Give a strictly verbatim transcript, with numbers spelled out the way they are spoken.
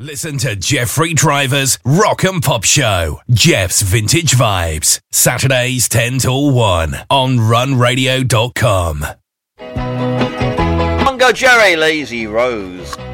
Listen to Jeffrey Driver's Rock and Pop Show, Jeff's Vintage Vibes, Saturdays ten till one on run radio dot com. Mungo Jerry, Lazy Rose.